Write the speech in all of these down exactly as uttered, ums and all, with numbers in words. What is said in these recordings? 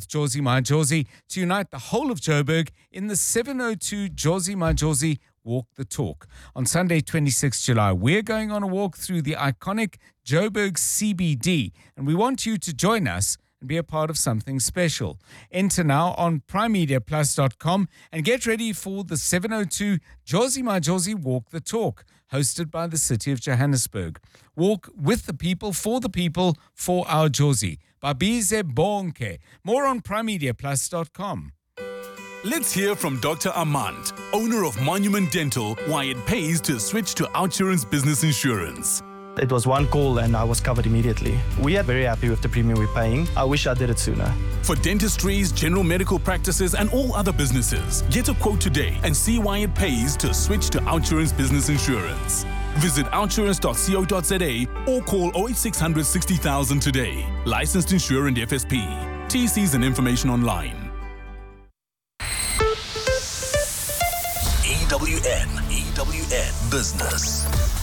with Jozi My Jozi to unite the whole of Joburg in the seven oh two Jozi My Jozi Walk the Talk. On Sunday, twenty-sixth of July, we're going on a walk through the iconic Joburg C B D, and we want you to join us and be a part of something special. Enter now on prime media plus dot com and get ready for the seven oh two Jozi My Jozi Walk the Talk, hosted by the City of Johannesburg. Walk with the people, for the people, for our Jozi. Babize Bonke. More on prime media plus dot com. Let's hear from Doctor Armand, owner of Monument Dental, why it pays to switch to OUTsurance Business Insurance. It was one call and I was covered immediately. We are very happy with the premium we're paying. I wish I did it sooner. For dentistries, general medical practices and all other businesses, get a quote today and see why it pays to switch to OUTsurance Business Insurance. Visit outsurance dot co dot za or call oh eight six hundred sixty thousand today. Licensed insurer and F S P. T Cs and information online. E W N, E W N Business.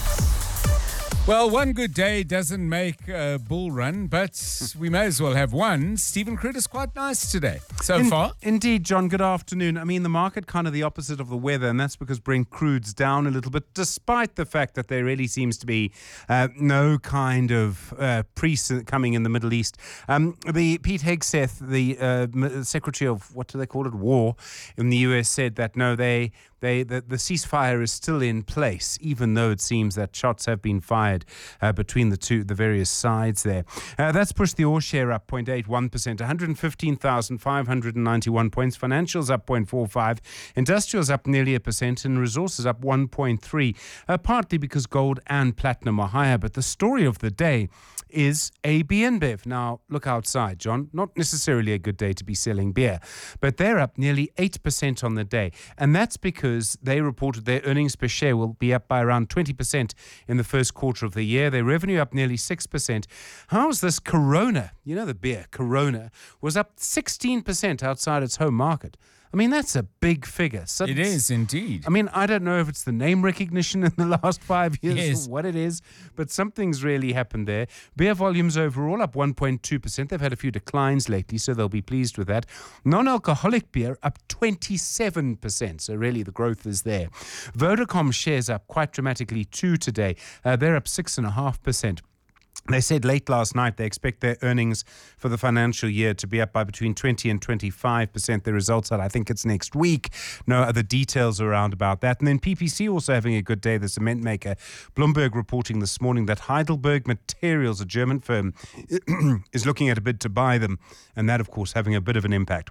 Well, one good day doesn't make a bull run, but we may as well have one. Stephen Crude is quite nice today, so In, far. Indeed, John, good afternoon. I mean, the market kind of the opposite of the weather, and that's because Brent crude's down a little bit, despite the fact that there really seems to be uh, no kind of uh, peace coming in the Middle East. Um, the Pete Hegseth, the uh, Secretary of, what do they call it, War in the U S, said that, no, they... They, the, the ceasefire is still in place, even though it seems that shots have been fired uh, between the two, the various sides there. Uh, that's pushed the Ore share up zero point eight one percent, one hundred fifteen thousand five hundred ninety-one points. Financials up zero point four five. Industrials up nearly a percent, and resources up one point three. Uh, partly because gold and platinum are higher. But the story of the day is A B InBev. Now, look outside, John. Not necessarily a good day to be selling beer, but they're up nearly eight percent on the day. And that's because they reported their earnings per share will be up by around twenty percent in the first quarter of the year. Their revenue up nearly six percent. How's this Corona? You know the beer, Corona, was up sixteen percent outside its home market. I mean, that's a big figure. So It is indeed. I mean, I don't know if it's the name recognition in the last five years Yes. or what it is, but something's really happened there. Beer volumes overall up one point two percent. They've had a few declines lately, so they'll be pleased with that. Non-alcoholic beer up twenty-seven percent, so really the growth is there. Vodacom shares up quite dramatically too today. Uh, they're up six point five percent. They said late last night they expect their earnings for the financial year to be up by between twenty and twenty-five percent. The results are, I think it's next week. No other details around about that. And then P P C also having a good day, the cement maker. Bloomberg reporting this morning that Heidelberg Materials, a German firm, is looking at a bid to buy them. And that, of course, having a bit of an impact.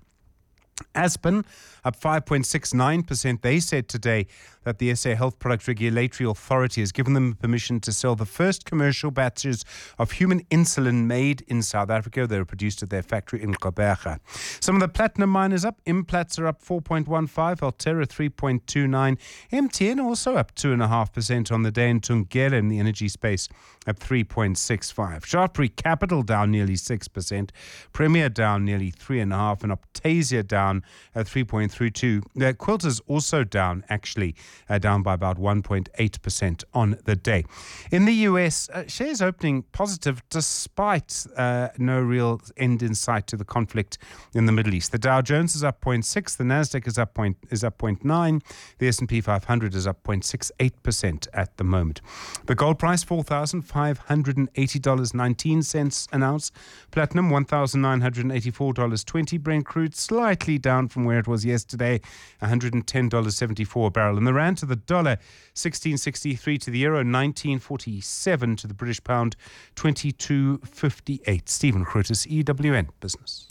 Aspen up five point six nine percent. They said today that the S A Health Product Regulatory Authority has given them permission to sell the first commercial batches of human insulin made in South Africa. They were produced at their factory in Gqeberha. Some of the platinum miners up. Implats are up four point one five, Altera three point two nine. M T N also up two point five percent on the day, and Tungela in the energy space up three point six five. Sharpbury Capital down nearly six percent. Premier down nearly three point five, and Optasia down at three point three two. Uh, Quilter's also down, actually, uh, down by about one point eight percent on the day. In the U S, uh, shares opening positive despite uh, no real end in sight to the conflict in the Middle East. The Dow Jones is up zero point six, the Nasdaq is up point, is up zero point nine, the S and P five hundred is up zero point six eight percent at the moment. The gold price four thousand five hundred eighty dollars and nineteen cents an ounce. Platinum one thousand nine hundred eighty-four dollars and twenty. Brent crude slightly down from where it was yesterday, one hundred ten dollars and seventy-four a barrel. And the rand to the dollar, sixteen sixty-three to the euro, nineteen forty-seven to the British pound, twenty-two fifty-eight. Stephen Crutis, E W N Business.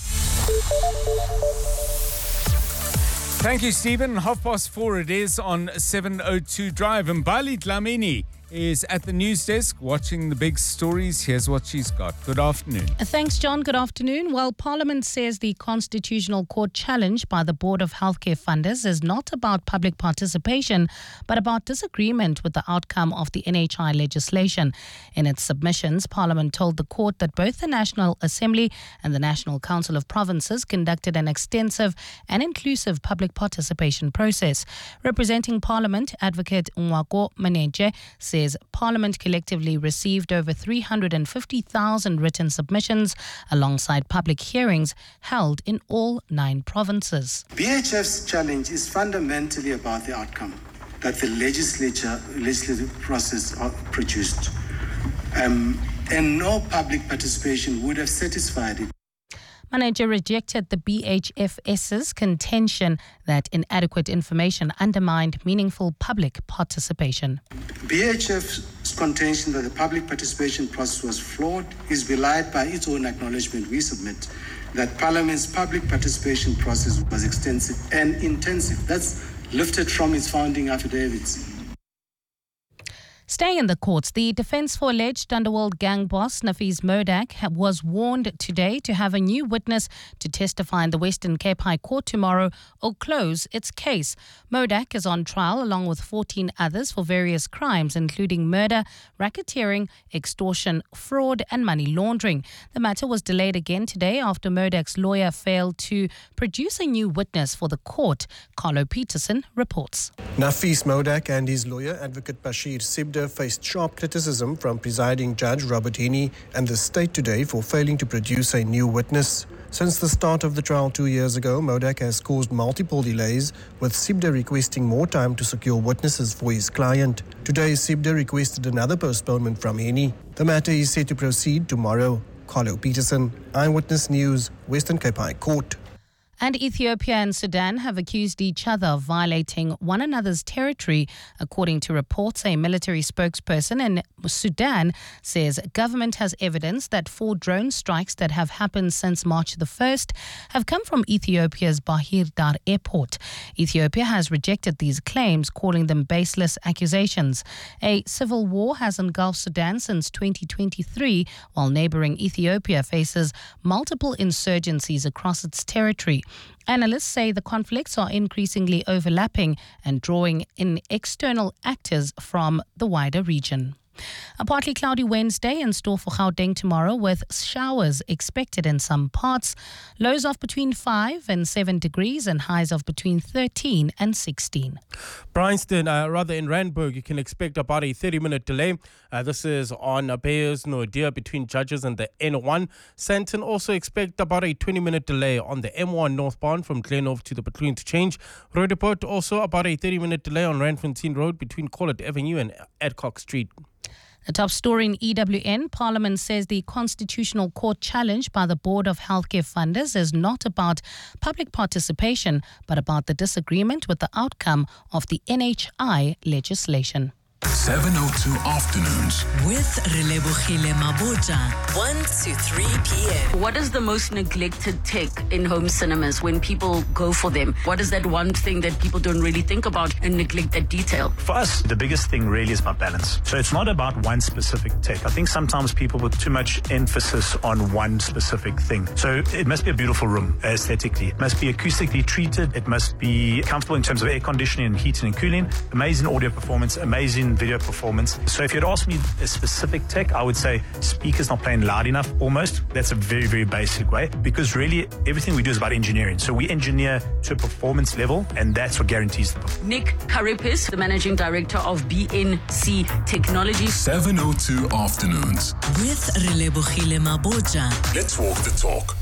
Thank you, Stephen. Half past four it is on seven oh two Drive. And Bali Dlamini is at the news desk watching the big stories. Here's what she's got. Good afternoon. Thanks, John. Good afternoon. Well, Parliament says the Constitutional Court challenge by the Board of Healthcare Funders is not about public participation, but about disagreement with the outcome of the N H I legislation. In its submissions, Parliament told the court that both the National Assembly and the National Council of Provinces conducted an extensive and inclusive public participation process. Representing Parliament, Advocate Nwako Manenje said says Parliament collectively received over three hundred fifty thousand written submissions alongside public hearings held in all nine provinces. B H F's challenge is fundamentally about the outcome that the legislature, legislative process produced. Um, and no public participation would have satisfied it. Manager rejected the B H F's contention that inadequate information undermined meaningful public participation. B H F's contention that the public participation process was flawed is belied by its own acknowledgement. We submit that Parliament's public participation process was extensive and intensive. That's lifted from its founding affidavits. Staying in the courts, the defence for alleged underworld gang boss Nafees Modak was warned today to have a new witness to testify in the Western Cape High Court tomorrow or close its case. Modak is on trial along with fourteen others for various crimes, including murder, racketeering, extortion, fraud and money laundering. The matter was delayed again today after Modak's lawyer failed to produce a new witness for the court. Carlo Peterson reports. Nafees Modak and his lawyer, Advocate Bashir Sibder, faced sharp criticism from presiding judge Robert Henney and the state today for failing to produce a new witness. Since the start of the trial two years ago, Modak has caused multiple delays, with Sibder requesting more time to secure witnesses for his client. Today, Sibder requested another postponement from Henney. The matter is set to proceed tomorrow. Carlo Peterson, Eyewitness News, Western Cape High Court. And Ethiopia and Sudan have accused each other of violating one another's territory. According to reports, a military spokesperson in Sudan says government has evidence that four drone strikes that have happened since March the first have come from Ethiopia's Bahir Dar airport. Ethiopia has rejected these claims, calling them baseless accusations. A civil war has engulfed Sudan since twenty twenty-three, while neighboring Ethiopia faces multiple insurgencies across its territory. Analysts say the conflicts are increasingly overlapping and drawing in external actors from the wider region. A partly cloudy Wednesday in store for Gauteng tomorrow, with showers expected in some parts. Lows of between five and seven degrees and highs of between thirteen and sixteen. Bryanston, uh, rather in Randburg, you can expect about a thirty-minute delay. Uh, this is on uh, Beyers Nordia between Judges and the N one. Sandton also expect about a twenty-minute delay on the M one northbound from Glenhof to the Batoon interchange. Roodepoort also about a thirty-minute delay on Randfontein Road between Collett Avenue and Adcock Street. The top story in E W N, Parliament says the Constitutional Court challenge by the Board of Healthcare Funders is not about public participation, but about the disagreement with the outcome of the N H I legislation. seven oh two afternoons with Relebogile Mabota, one to three p.m. What is the most neglected tech in home cinemas when people go for them? What is that one thing that people don't really think about and neglect that detail? For us, the biggest thing really is about balance. So it's not about one specific tech. I think sometimes people put too much emphasis on one specific thing. So it must be a beautiful room aesthetically. It must be acoustically treated. It must be comfortable in terms of air conditioning and heating and cooling. Amazing audio performance, amazing video performance. So if you'd ask me a specific tech, I would say speakers not playing loud enough almost. That's a very, very basic way, because really everything we do is about engineering. So we engineer to a performance level, and that's what guarantees the performance. Nick Karipis, the Managing Director of B N C Technology. seven oh two afternoons with Relebogile Mabota. Let's walk the talk.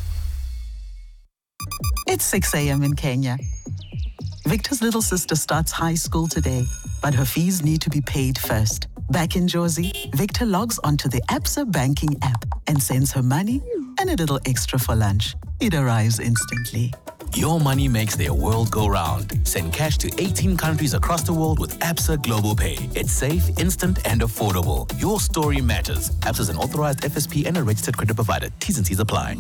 It's six a.m. in Kenya. Victor's little sister starts high school today, but her fees need to be paid first. Back in Jozi, Victor logs onto the Absa banking app and sends her money and a little extra for lunch. It arrives instantly. Your money makes their world go round. Send cash to eighteen countries across the world with Absa Global Pay. It's safe, instant, and affordable. Your story matters. Absa is an authorized F S P and a registered credit provider. T's and C's apply.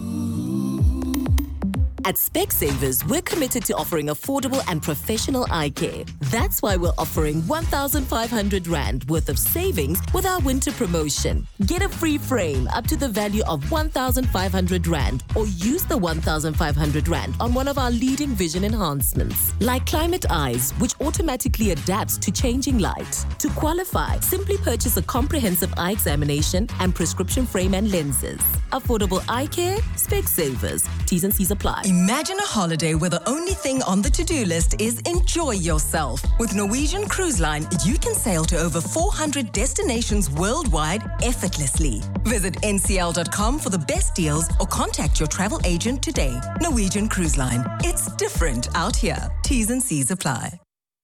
At Specsavers, we're committed to offering affordable and professional eye care. That's why we're offering one thousand five hundred rand worth of savings with our winter promotion. Get a free frame up to the value of one thousand five hundred rand, or use the one thousand five hundred rand on one of our leading vision enhancements, like Climate Eyes, which automatically adapts to changing light. To qualify, simply purchase a comprehensive eye examination and prescription frame and lenses. Affordable eye care, Specsavers. T's and C's apply. Imagine a holiday where the only thing on the to-do list is enjoy yourself. With Norwegian Cruise Line, you can sail to over four hundred destinations worldwide effortlessly. Visit N C L dot com for the best deals or contact your travel agent today. Norwegian Cruise Line. It's different out here. T's and C's apply.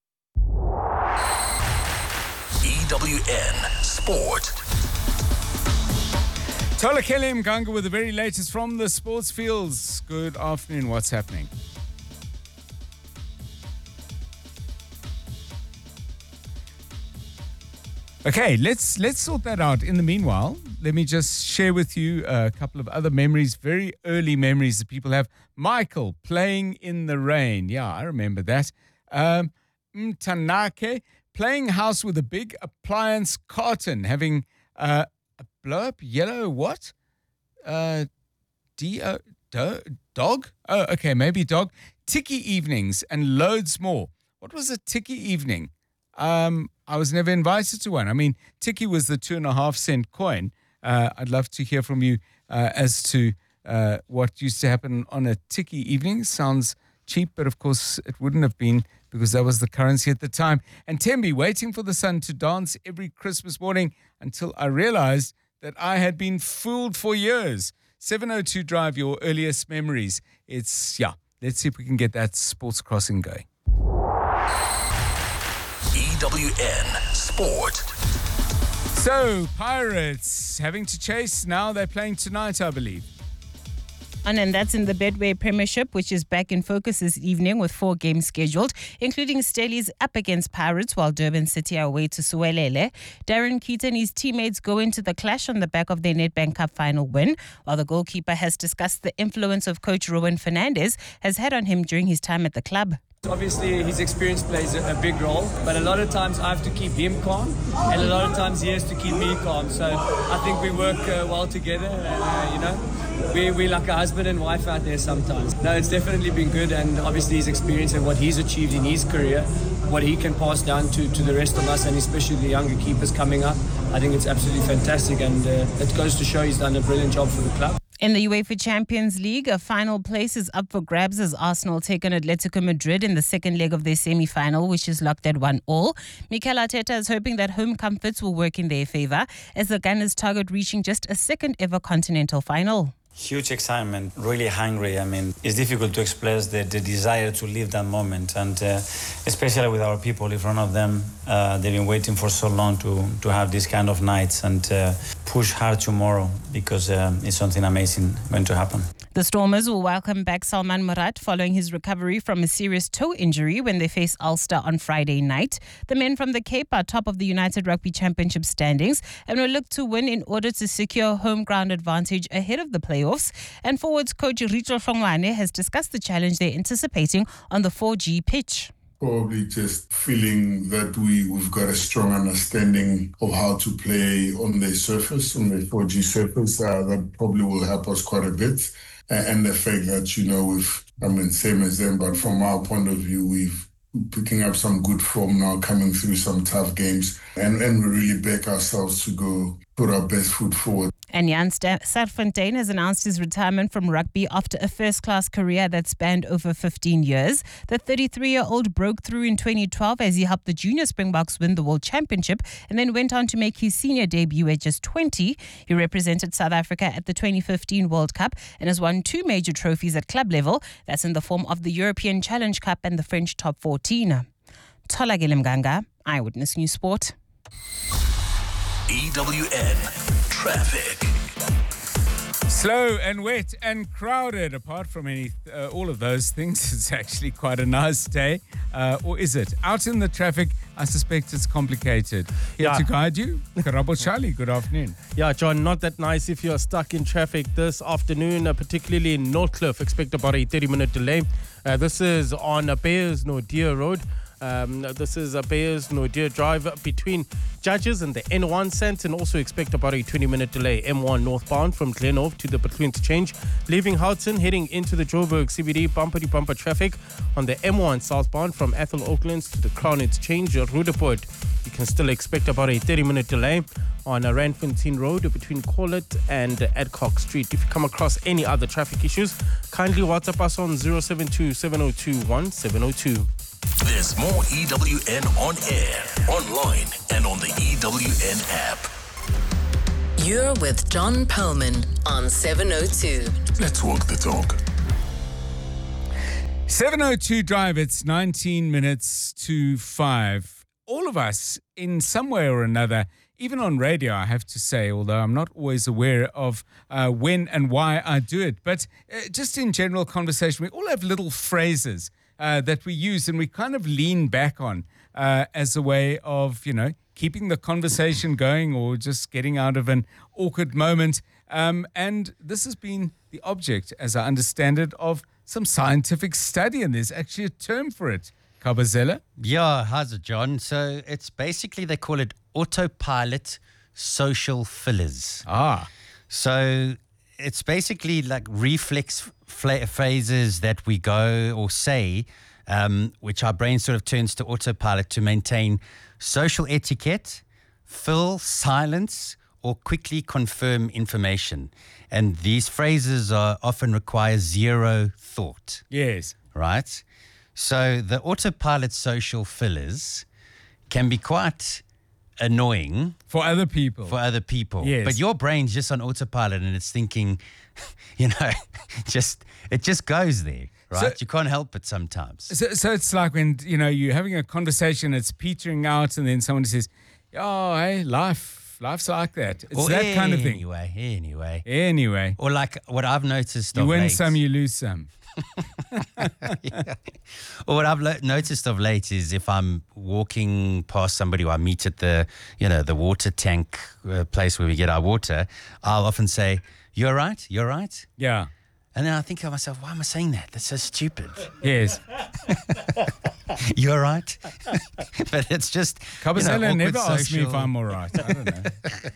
E W N Sport. Tola Kelly Mganga with the very latest from the sports fields. Good afternoon. What's happening? Okay, let's let's sort that out. In the meanwhile, let me just share with you a couple of other memories, very early memories that people have. Michael playing in the rain. Yeah, I remember that. Um, Mtanake playing house with a big appliance carton, having uh, a blow-up yellow what? Uh, D O do, dog? Oh, okay, maybe dog. Tiki evenings and loads more. What was a tiki evening? Um, I was never invited to one. I mean, tiki was the two and a half cent coin. Uh, I'd love to hear from you uh, as to uh, what used to happen on a tiki evening. Sounds cheap, but of course it wouldn't have been because that was the currency at the time. And Tembi, waiting for the sun to dance every Christmas morning until I realized that I had been fooled for years. seven oh two Drive, your earliest memories. It's, yeah, let's see if we can get that sports crossing going. E W N Sport. So, Pirates having to chase. Now they're playing tonight, I believe. And, and that's in the Betway Premiership, which is back in focus this evening with four games scheduled, including Stellies up against Pirates while Durban City are away to Suwelele. Darren Keaton and his teammates go into the clash on the back of their Nedbank Cup final win, while the goalkeeper has discussed the influence of coach Rowan Fernandez has had on him during his time at the club. Obviously, his experience plays a, a big role, but a lot of times I have to keep him calm, and a lot of times he has to keep me calm. So I think we work uh, well together, and uh, you know, we we like a husband and wife out there sometimes. No, it's definitely been good, and obviously his experience and what he's achieved in his career, what he can pass down to, to the rest of us, and especially the younger keepers coming up, I think it's absolutely fantastic, and uh, it goes to show he's done a brilliant job for the club. In the UEFA Champions League, a final place is up for grabs as Arsenal take on Atletico Madrid in the second leg of their semi-final, which is locked at one all. Mikel Arteta is hoping that home comforts will work in their favour as the Gunners target reaching just a second ever continental final. Huge excitement, really hungry. I mean, it's difficult to express the, the desire to live that moment, and uh, especially with our people in front of them. Uh, they've been waiting for so long to, to have these kind of nights and uh, push hard tomorrow because uh, it's something amazing going to happen. The Stormers will welcome back Salman Murat following his recovery from a serious toe injury when they face Ulster on Friday night. The men from the Cape are top of the United Rugby Championship standings and will look to win in order to secure home ground advantage ahead of the playoffs. And forwards coach Richo Hlongwane has discussed the challenge they're anticipating on the four G pitch. Probably just feeling that we, we've got a strong understanding of how to play on the surface, on the four G surface. Uh, that probably will help us quite a bit. And the fact that, you know, we've, I mean, same as them, but from our point of view, we've picking up some good form now, coming through some tough games, and, and we really back ourselves to go put our best foot forward. And Jan Serfontein has announced his retirement from rugby after a first-class career that spanned over fifteen years. The thirty-three-year-old broke through in twenty twelve as he helped the Junior Springboks win the World Championship and then went on to make his senior debut at just twenty. He represented South Africa at the twenty fifteen World Cup and has won two major trophies at club level. That's in the form of the European Challenge Cup and the French Top fourteen. Tola Mganga, Eyewitness News Sport. E W N Traffic. Slow and wet and crowded. Apart from any, uh, all of those things, it's actually quite a nice day. Uh, or is it? Out in the traffic, I suspect it's complicated. Here Yeah. to guide you, Karabo Charlie. Good afternoon. Yeah, John, not that nice if you're stuck in traffic this afternoon, uh, particularly in Northcliffe. Expect about a thirty-minute delay. Uh, this is on uh, Beyers Nordia Road. Um, this is a Beyers Nordia Drive between Judges and the N one Sandton. Also expect about a twenty minute delay. M one northbound from Glenhof to the Bethune interchange. Leaving Houghton, heading into the Joburg C B D, bumper-to-bumper traffic on the M one southbound from Athol Oaklands to the Crown interchange. Roodepoort, you can still expect about a thirty minute delay on a Randfontein Road between Corlett and Adcock Street. If you come across any other traffic issues, kindly WhatsApp us on zero seven two, seven oh two, one seven oh two. There's more E W N on air, online, and on the E W N app. You're with John Perlman on seven oh two. Let's walk the talk. seven oh two Drive, it's nineteen minutes to five. All of us, in some way or another, even on radio, I have to say, although I'm not always aware of uh, when and why I do it, but uh, just in general conversation, we all have little phrases uh, that we use and we kind of lean back on uh, as a way of, you know, keeping the conversation going or just getting out of an awkward moment. Um, and this has been the object, as I understand it, of some scientific study, and there's actually a term for it. Kabazela? Yeah, how's it, John? So it's basically, they call it autopilot social fillers. Ah. So it's basically like reflex fla- phrases that we go or say, um, which our brain sort of turns to autopilot to maintain social etiquette, fill silence, or quickly confirm information. And these phrases are often require zero thought. Yes. Right? So the autopilot social fillers can be quite annoying. For other people. For other people. Yes. But your brain's just on autopilot and it's thinking, you know, just it just goes there, right? So, you can't help it sometimes. So, so it's like when, you know, you're having a conversation, it's petering out, and then someone says, oh, hey, life, life's like that. It's or that kind of thing. Anyway, anyway. Anyway. Or like what I've noticed You of win late, some, you lose some. yeah. Or what I've lo- noticed of late is if I'm walking past somebody who I meet at the, you know, the water tank uh, place where we get our water, I'll often say, "You're right, you're right." Yeah. And then I think to myself, why am I saying that? That's so stupid. Yes. You're right. But it's just, Kabazela you know, never awkward asked me if social- I'm all right. I don't know.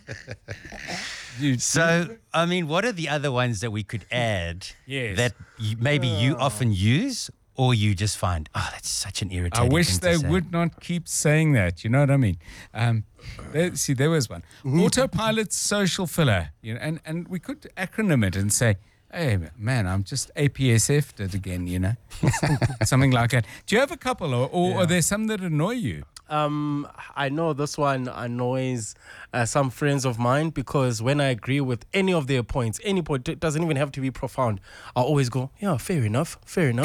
You- So, I mean, what are the other ones that we could add Yes. that you, maybe you often use or you just find, oh, that's such an I irritating wish thing to they say. would not keep saying that. You know what I mean? Um, there, see, there was one. Autopilot social filler. You know, and, and we could acronym it and say, hey, man, I'm just A P S F'd it again, you know? Something like that. Do you have a couple, or, or Yeah. are there some that annoy you? Um, I know this one annoys uh, some friends of mine because when I agree with any of their points, any point, it doesn't even have to be profound. I always go, yeah, fair enough, fair enough,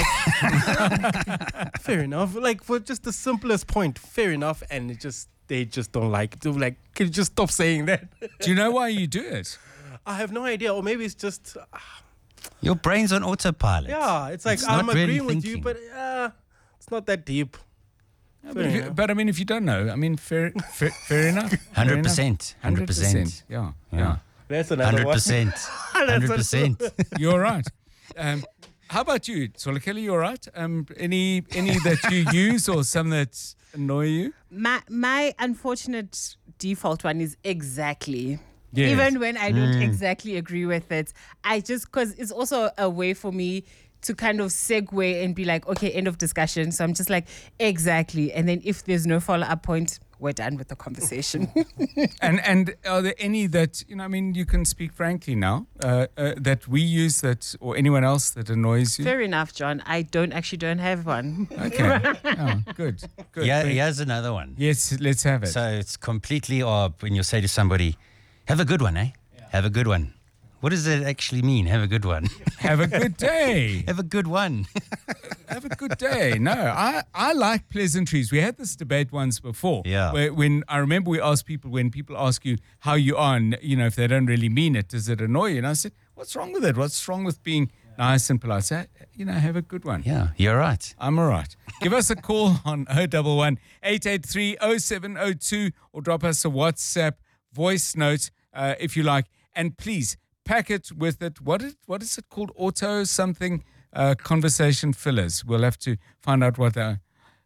fair enough. Like for just the simplest point, fair enough, and it just they just don't like it. They're like, can you just stop saying that? Do you know why you do it? I have no idea, or maybe it's just uh, Your brain's on autopilot. yeah. It's like It's I'm not really agreeing with you, thinking. but uh, it's not that deep. No, but, if you, but I mean, if you don't know, I mean, fair, fair, fair enough. one hundred percent. Fair enough. one hundred percent. Yeah, Yeah. yeah. That's another one hundred percent. one hundred percent. You're right. Um, how about you, Solakeli? You're right. Um, any any that you use or some that annoy you? My my unfortunate default one is exactly. Yes. Even when I don't Mm. exactly agree with it, I just, because it's also a way for me to kind of segue and be like, okay, end of discussion. So I'm just like, exactly. And then if there's no follow-up point, we're done with the conversation. And and are there any that, you know, I mean, you can speak frankly now, uh, uh, that we use that, or anyone else that annoys you? Fair enough, John. I don't actually don't have one. Okay. Oh, good. Good. Yeah, Thank- here's another one. Yes, let's have it. So it's completely odd when you say to somebody, have a good one, eh? Have a good one. What does it actually mean, have a good one? Have a good day. Have a good one. Have a good day. No, I, I like pleasantries. We had this debate once before. Yeah. Where, when I remember we asked people, when people ask you how you are, and, you know, if they don't really mean it, does it annoy you? And I said, what's wrong with it? What's wrong with being nice and polite? Say, you know, have a good one. Yeah, you're right. I'm all right. Give us a call on oh one one, eight eight three, oh seven oh two or drop us a WhatsApp voice note uh, if you like. And please pack it with it. What is, what is it called? Auto something uh, conversation fillers. We'll have to find out what they are.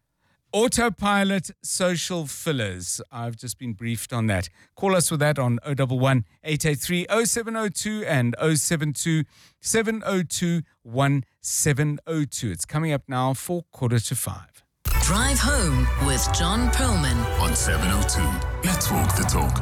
Autopilot social fillers. I've just been briefed on that. Call us with that on zero one one, eight eight three, zero seven zero two and zero seven two, seven zero two, one seven zero two. It's coming up now for quarter to five. Drive home with John Perlman on seven oh two. Let's walk the talk.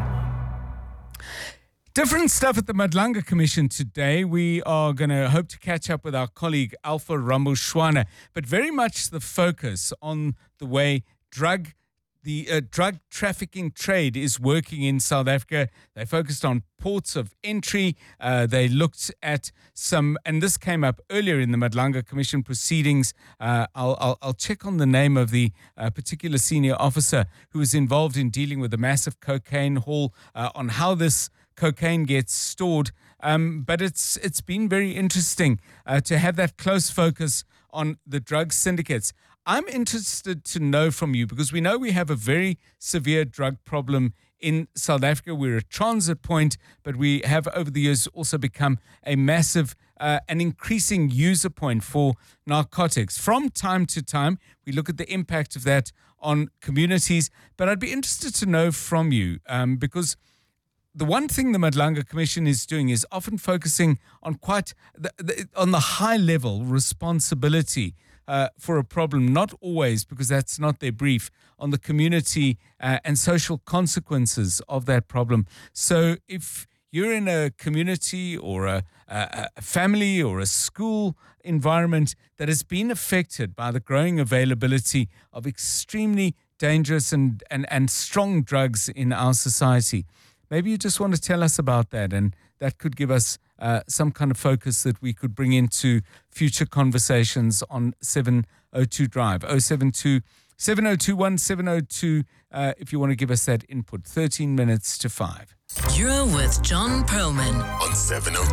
Different stuff at the Madlanga Commission today. We are going to hope to catch up with our colleague Alpha Rambushwana, but very much the focus on the way drug the uh, drug trafficking trade is working in South Africa. They focused on ports of entry. Uh, they looked at some, and this came up earlier in the Madlanga Commission proceedings. Uh, I'll, I'll, I'll check on the name of the uh, particular senior officer who was involved in dealing with the massive cocaine haul, uh, on how this cocaine gets stored, um, but it's it's been very interesting uh, to have that close focus on the drug syndicates. I'm interested to know from you, because we know we have a very severe drug problem in South Africa. We're a transit point, but we have over the years also become a massive uh, and increasing user point for narcotics. From time to time, we look at the impact of that on communities, but I'd be interested to know from you, um, because the one thing the Madlanga Commission is doing is often focusing on quite the, the, on the high level responsibility uh, for a problem, not always, because that's not their brief, on the community uh, and social consequences of that problem. So if you're in a community or a, a, a family or a school environment that has been affected by the growing availability of extremely dangerous and, and, and strong drugs in our society, maybe you just want to tell us about that, and that could give us uh, some kind of focus that we could bring into future conversations on seven oh two Drive. oh seven two, seven oh two, one seven oh two uh, if you want to give us that input. thirteen minutes to five. You're with John Perlman on seven oh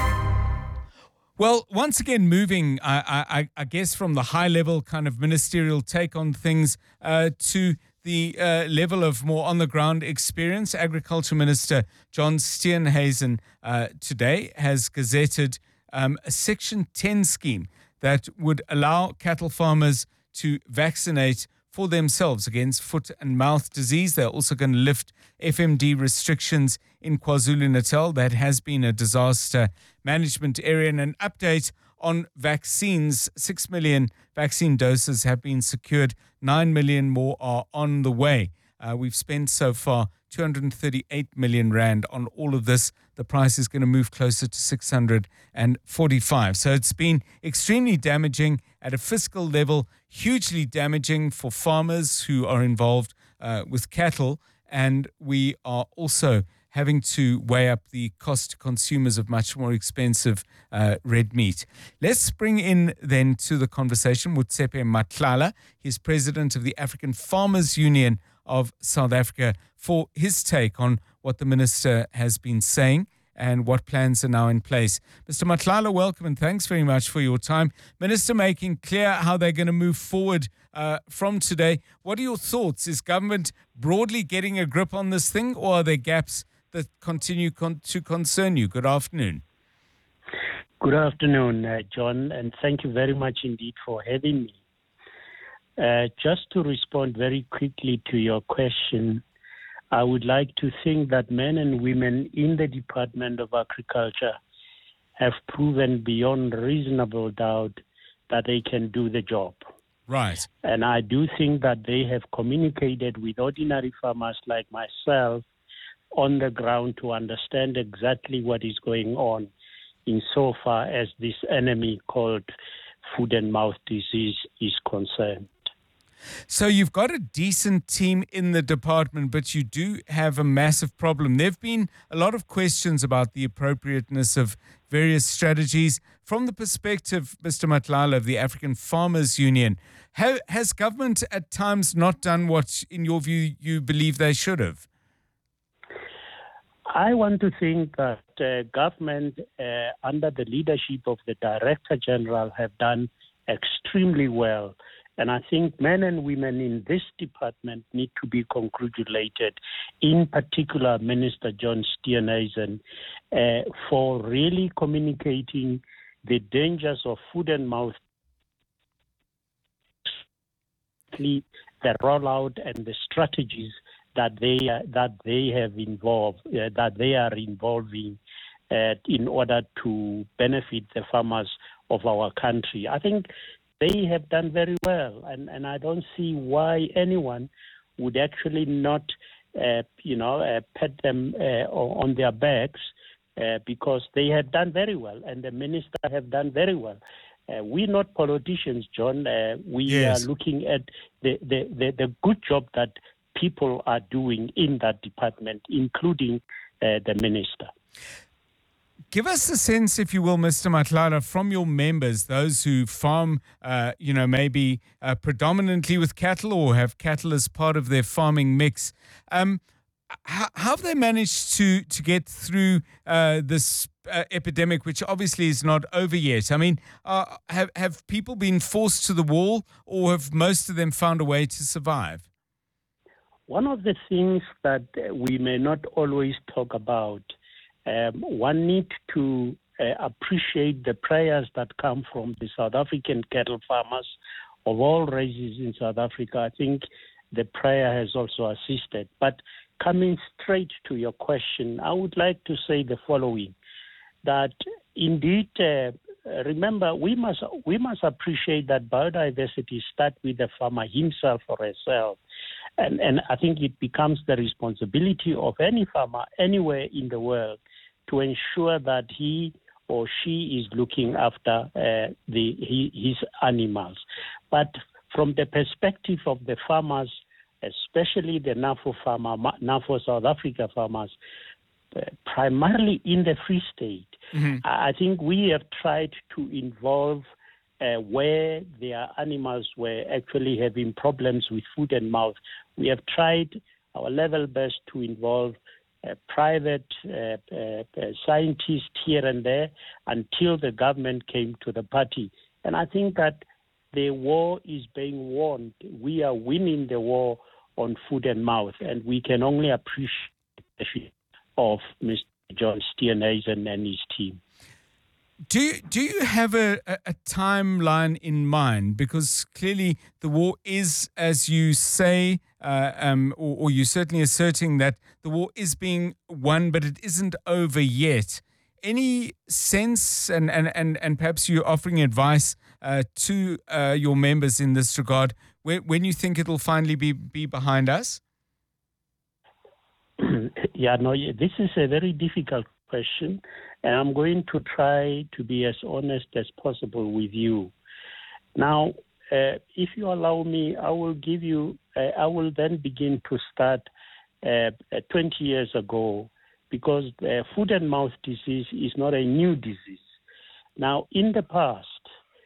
two. Well, once again, moving, I, I, I guess, from the high-level kind of ministerial take on things uh, to the uh, level of more on-the-ground experience. Agriculture Minister John Steenhuisen uh, today has gazetted um, a Section ten scheme that would allow cattle farmers to vaccinate for themselves against foot and mouth disease. They're also going to lift F M D restrictions in KwaZulu-Natal. That has been a disaster management area. And an update on vaccines. Six million vaccine doses have been secured. Nine million more are on the way. Uh, we've spent so far two hundred thirty-eight million rand on all of this. The price is going to move closer to six hundred forty-five. So it's been extremely damaging at a fiscal level, hugely damaging for farmers who are involved uh, with cattle. And we are also having to weigh up the cost to consumers of much more expensive uh, red meat. Let's bring in then to the conversation Motsepe Matlala. He's president of the African Farmers Union of South Africa, for his take on what the minister has been saying and what plans are now in place. Mister Matlala, welcome and thanks very much for your time. Minister making clear how they're going to move forward uh, from today. What are your thoughts? Is government broadly getting a grip on this thing, or are there gaps that continue con- to concern you? Good afternoon. Good afternoon, uh, John, and thank you very much indeed for having me. Uh, just to respond very quickly to your question, I would like to think that men and women in the Department of Agriculture have proven beyond reasonable doubt that they can do the job. Right. And I do think that they have communicated with ordinary farmers like myself on the ground to understand exactly what is going on insofar as this enemy called foot and mouth disease is concerned. So you've got a decent team in the department, but you do have a massive problem. There have been a lot of questions about the appropriateness of various strategies. From the perspective, Mister Matlala, of the African Farmers Union, ha- has government at times not done what, in your view, you believe they should have? I want to think that uh, government, uh, under the leadership of the Director General, have done extremely well. And I think men and women in this department need to be congratulated, in particular Minister John Steenhuisen, uh, for really communicating the dangers of foot and mouth the rollout and the strategies that they uh, that they have involved uh, that they are involving uh, in order to benefit the farmers of our country. I think they have done very well, and, and I don't see why anyone would actually not, uh, you know, uh, pat them uh, on their backs uh, because they have done very well, and the minister have done very well. Uh, we're not politicians, John. Uh, we Yes. are looking at the, the, the, the good job that people are doing in that department, including uh, the minister. Give us a sense, if you will, Mister Matlala, from your members, those who farm, uh, you know, maybe uh, predominantly with cattle or have cattle as part of their farming mix. Um, how, how have they managed to, to get through uh, this uh, epidemic, which obviously is not over yet? I mean, uh, have, have people been forced to the wall, or have most of them found a way to survive? One of the things that we may not always talk about, um, one needs to uh, appreciate the prayers that come from the South African cattle farmers of all races in South Africa. I think the prayer has also assisted. But coming straight to your question, I would like to say the following, that indeed, uh, remember, we must we must appreciate that biodiversity starts with the farmer himself or herself. And, and I think it becomes the responsibility of any farmer anywhere in the world to ensure that he or she is looking after uh, the he, his animals. But from the perspective of the farmers, especially the NAFO farmer, NAFO South Africa farmers, uh, primarily in the Free State, mm-hmm. I think we have tried to involve Uh, where their animals were actually having problems with foot and mouth. We have tried our level best to involve uh, private uh, uh, uh, scientists here and there until the government came to the party. And I think that the war is being won. We are winning the war on foot and mouth, and we can only appreciate the effort of Mister John Steenhuisen and his team. Do you, do you have a, a, a timeline in mind? Because clearly the war is, as you say, uh, um, or, or you're certainly asserting that the war is being won, but it isn't over yet. Any sense, and, and, and, and perhaps you're offering advice uh, to uh, your members in this regard, when, when you think it'll finally be, be behind us? Yeah, no, this is a very difficult question, and I'm going to try to be as honest as possible with you. Now, uh, if you allow me, I will give you, uh, I will then begin to start uh, twenty years ago, because uh, foot and mouth disease is not a new disease. Now, in the past,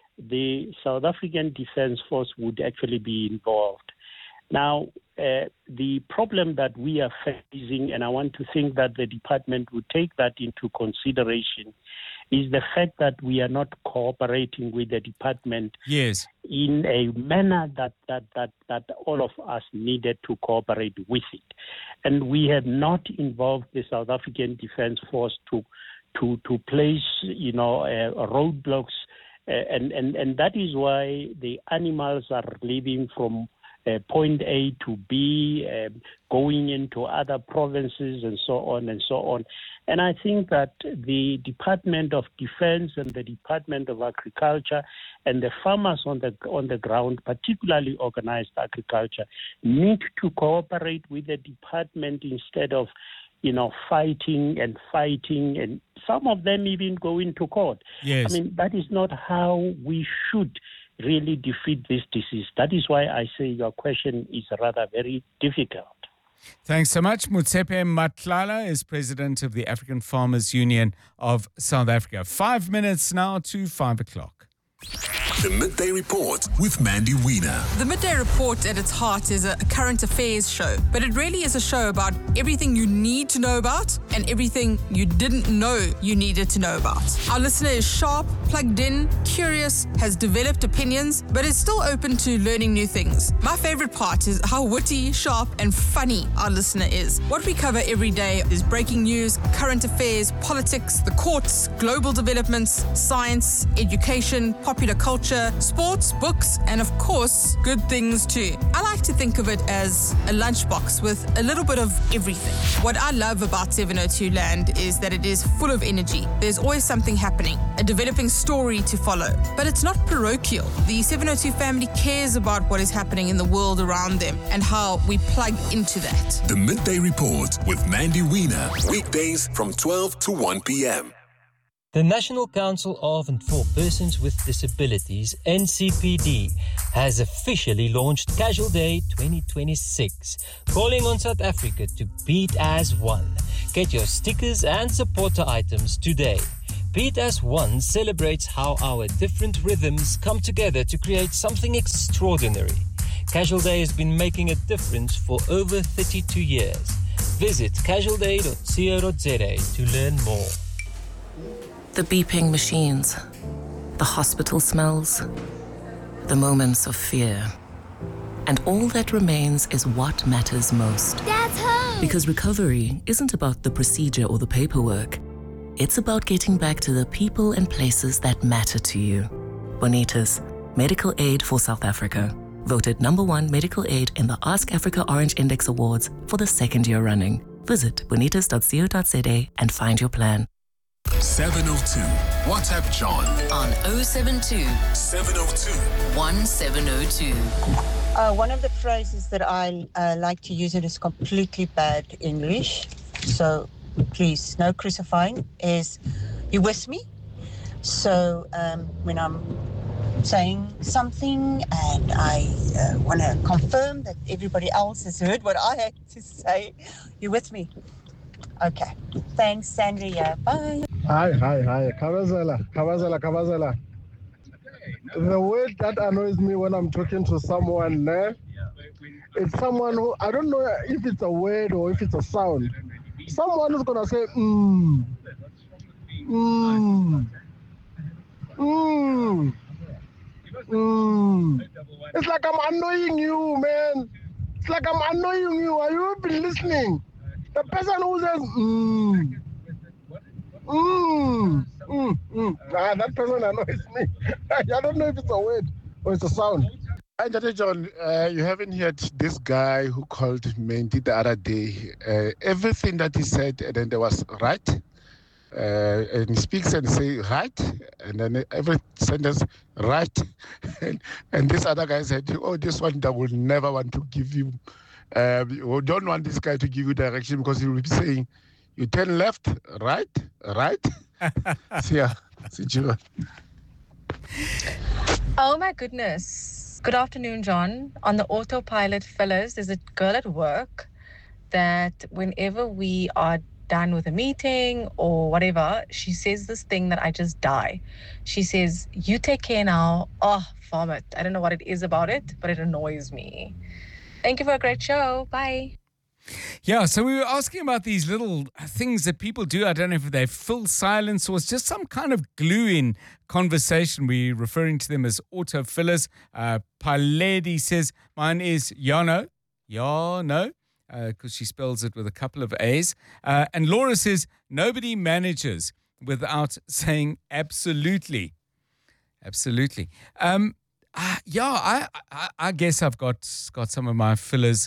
the South African Defence Force would actually be involved. Now, uh, the problem that we are facing, and I want to think that the department would take that into consideration, is the fact that we are not cooperating with the department yes. in a manner that, that, that, that all of us needed to cooperate with it. And we have not involved the South African Defence Force to, to, to place, you know, uh, roadblocks, uh, and, and, and that is why the animals are leaving from Uh, point A to B, uh, going into other provinces and so on and so on. And I think that the Department of Defense and the Department of Agriculture and the farmers on the on the ground, particularly organized agriculture, need to cooperate with the department instead of, you know, fighting and fighting, and some of them even go into court. Yes. I mean, that is not how we should really defeat this disease. That is why I say your question is rather very difficult. Thanks so much. Motsepe Matlala is president of the African Farmers Union of South Africa. Five minutes now to five o'clock. The Midday Report with Mandy Wiener. The Midday Report at its heart is a current affairs show, but it really is a show about everything you need to know about and everything you didn't know you needed to know about. Our listener is sharp, plugged in, curious, has developed opinions, but is still open to learning new things. My favorite part is how witty, sharp, and funny our listener is. What we cover every day is breaking news, current affairs, politics, the courts, global developments, science, education, popular culture, culture, sports, books, and of course, good things too. I like to think of it as a lunchbox with a little bit of everything. What I love about seven oh two Land is that it is full of energy. There's always something happening, a developing story to follow. But it's not parochial. The seven oh two family cares about what is happening in the world around them and how we plug into that. The Midday Report with Mandy Wiener. Weekdays from twelve to one p.m. The National Council of and for Persons with Disabilities, N C P D, has officially launched Casual Day twenty twenty-six, calling on South Africa to beat as one. Get your stickers and supporter items today. Beat as One celebrates how our different rhythms come together to create something extraordinary. Casual Day has been making a difference for over thirty-two years. Visit casual day dot co dot za to learn more. The beeping machines, the hospital smells, the moments of fear. And all that remains is what matters most. Dad's home! Because recovery isn't about the procedure or the paperwork. It's about getting back to the people and places that matter to you. Bonitas, Medical Aid for South Africa. Voted number one medical aid in the Ask Africa Orange Index Awards for the second year running. Visit bonitas dot co dot za and find your plan. seven oh two. WhatsApp John on oh seven two, seven oh two, one seven oh two. Uh, one of the phrases that I uh, like to use, it is completely bad English, so please, no crucifying, is you with me? So um, when I'm saying something and I uh, want to confirm that everybody else has heard what I had to say, you with me? Okay. Thanks, Sandria. Bye. Hi, hi, hi. Kawazela, Kawazela, Kawazela. The word that annoys me when I'm talking to someone, eh, it's someone who, I don't know if it's a word or if it's a sound. Someone who's going to say, mmm, mmm, mmm, mmm. It's like I'm annoying you, man. It's like I'm annoying you. Are you been listening? The person who says, mmm, mmm, mmm, mmm. Ah, that person annoys me. I don't know if it's a word or it's a sound. Hi, John. Uh, you haven't heard this guy who called Mendy the other day. Uh, everything that he said, and then there was right. Uh, and he speaks and say right, and then every sentence right. and, and this other guy said, oh, this one that will never want to give you, uh, you don't want this guy to give you direction because he will be saying, you turn left, right, right. See ya. See you. Oh my goodness. Good afternoon, John. On the autopilot fellas, there's a girl at work that whenever we are done with a meeting or whatever, she says this thing that I just die. She says, you take care now. Oh, vomit. I don't know what it is about it, but it annoys me. Thank you for a great show. Bye. Yeah, so we were asking about these little things that people do. I don't know if they fill silence or it's just some kind of glue in conversation. We're referring to them as auto fillers. Uh, Paledi says, mine is Yano. Yano. Because uh, she spells it with a couple of A's. Uh, and Laura says, nobody manages without saying absolutely. Absolutely. Um, uh, yeah, I, I I guess I've got got some of my fillers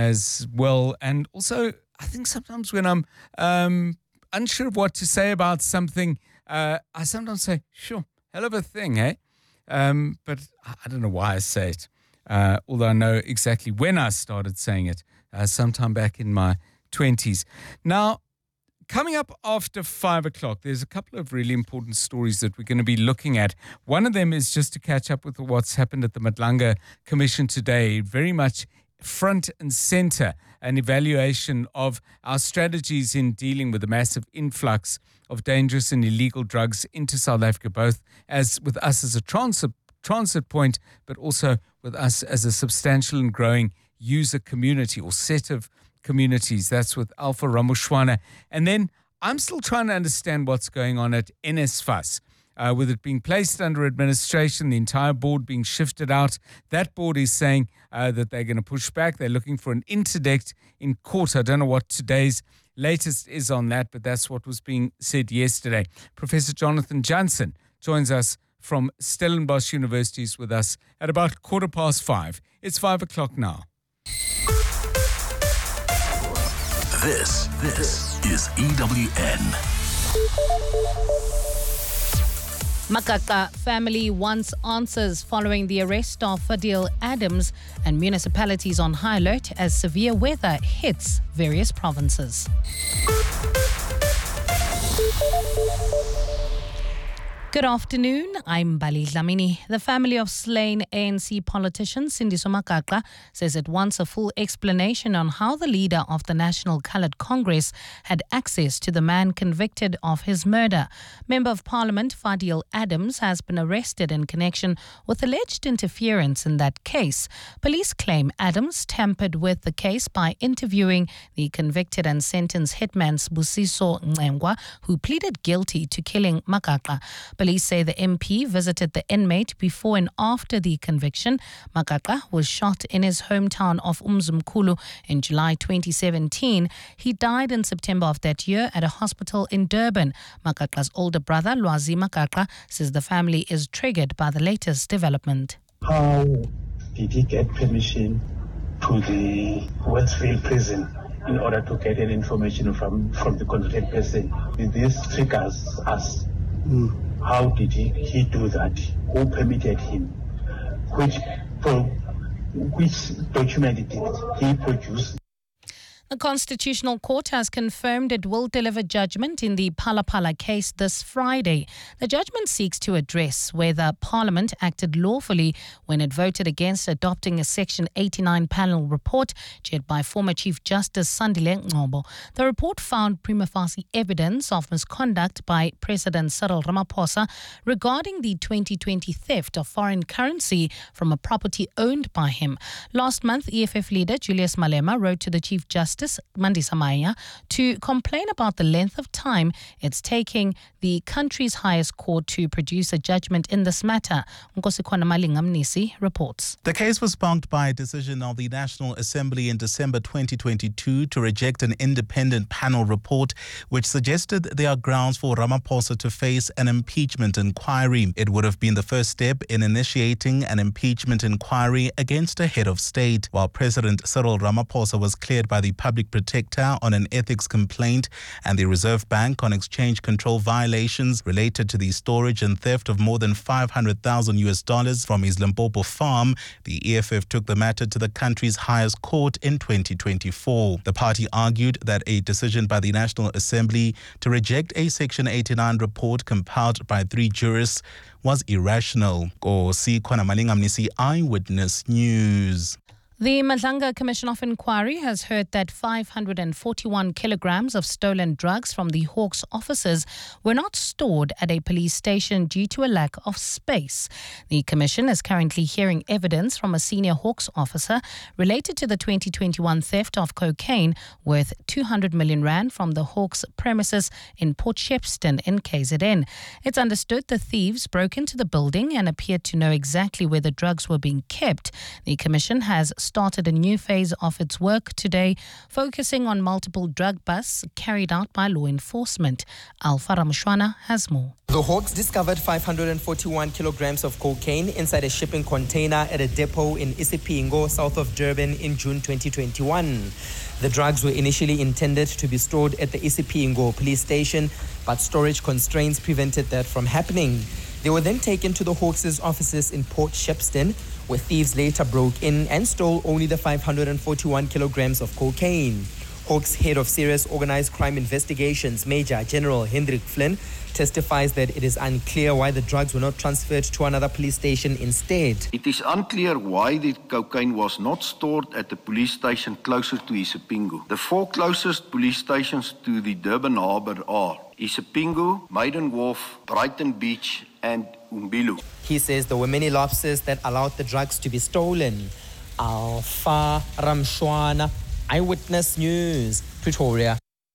as well. And also, I think sometimes when I'm um, unsure of what to say about something, uh, I sometimes say, sure, hell of a thing, eh? Um, but I don't know why I say it, uh, although I know exactly when I started saying it. Uh, sometime back in my twenties. Now, coming up after five o'clock, there's a couple of really important stories that we're going to be looking at. One of them is just to catch up with what's happened at the Madlanga Commission today. Very much front and center, an evaluation of our strategies in dealing with the massive influx of dangerous and illegal drugs into South Africa, both as with us as a transit transit point, but also with us as a substantial and growing user community or set of communities. That's with Alpha Ramushwana. And then I'm still trying to understand what's going on at N S F A S. Uh, with it being placed under administration, the entire board being shifted out. That board is saying uh, that they're going to push back. They're looking for an interdict in court. I don't know what today's latest is on that, but that's what was being said yesterday. Professor Jonathan Jansen joins us from Stellenbosch University is with us at about quarter past five. It's five o'clock now. This, this is E W N. Makaka family wants answers following the arrest of Fadil Adams, and municipalities on high alert as severe weather hits various provinces. Good afternoon, I'm Bali Dlamini. The family of slain A N C politician Sindiso Makaka says it wants a full explanation on how the leader of the National Coloured Congress had access to the man convicted of his murder. Member of Parliament Fadil Adams has been arrested in connection with alleged interference in that case. Police claim Adams tampered with the case by interviewing the convicted and sentenced hitman Busiso Ngengwa, who pleaded guilty to killing Makaka. Police say the M P visited the inmate before and after the conviction. Makaka was shot in his hometown of Umzimkhulu in July twenty seventeen. He died in September of that year at a hospital in Durban. Makaka's older brother, Lwazi Makaka, says the family is triggered by the latest development. How did he get permission to the Westfield prison in order to get any information from, from the convicted person? This triggers us. Mm. How did he, he do that? Who permitted him? Which, for, which document did he produce? The Constitutional Court has confirmed it will deliver judgment in the Phala Phala case this Friday. The judgment seeks to address whether Parliament acted lawfully when it voted against adopting a Section eighty-nine panel report chaired by former Chief Justice Sandile Ngcobo. The report found prima facie evidence of misconduct by President Cyril Ramaphosa regarding the twenty twenty theft of foreign currency from a property owned by him. Last month, E F F leader Julius Malema wrote to the Chief Justice Mandisa Maya to complain about the length of time it's taking the country's highest court to produce a judgment in this matter. Nkosikwana Malingamnisi reports. The case was sparked by a decision of the National Assembly in December twenty twenty-two to reject an independent panel report which suggested there are grounds for Ramaphosa to face an impeachment inquiry. It would have been the first step in initiating an impeachment inquiry against a head of state, while President Cyril Ramaphosa was cleared by the Public Protector on an ethics complaint and the Reserve Bank on exchange control violations related to the storage and theft of more than five hundred thousand U S dollars from his Limpopo farm. The E F F took the matter to the country's highest court in twenty twenty-four. The party argued that a decision by the National Assembly to reject a Section eighty-nine report compiled by three jurists was irrational. Kosi Kwanamalingam, Eyewitness News. The Madlanga Commission of Inquiry has heard that five hundred forty-one kilograms of stolen drugs from the Hawks offices were not stored at a police station due to a lack of space. The Commission is currently hearing evidence from a senior Hawks officer related to the twenty twenty-one theft of cocaine worth two hundred million rand from the Hawks premises in Port Shepstone in K Z N. It's understood the thieves broke into the building and appeared to know exactly where the drugs were being kept. The Commission has started a new phase of its work today, focusing on multiple drug busts carried out by law enforcement. Alpha Ramshwana has more. The Hawks discovered five hundred forty-one kilograms of cocaine inside a shipping container at a depot in Isipingo, south of Durban, in June twenty twenty-one. The drugs were initially intended to be stored at the Isipingo police station, but storage constraints prevented that from happening. They were then taken to the Hawks' offices in Port Shepstone, where thieves later broke in and stole only the five hundred forty-one kilograms of cocaine. Hawks Head of Serious Organized Crime Investigations, Major General Hendrik Flynn, testifies that it is unclear why the drugs were not transferred to another police station instead. It is unclear why the cocaine was not stored at the police station closer to Isipingo. The four closest police stations to the Durban harbour are Isipingo, Maiden Wharf, Brighton Beach and Umbilu. He says there were many lapses that allowed the drugs to be stolen. Alpha Ramshwana, Eyewitness News, Pretoria.